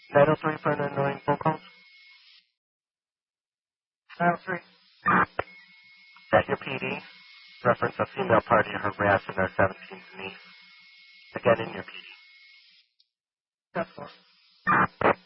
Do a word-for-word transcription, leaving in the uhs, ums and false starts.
nine oh three for an annoying phone call. nine oh three. At your P D, reference a female party harassing their seventeen niece. Again in your P D. That's four.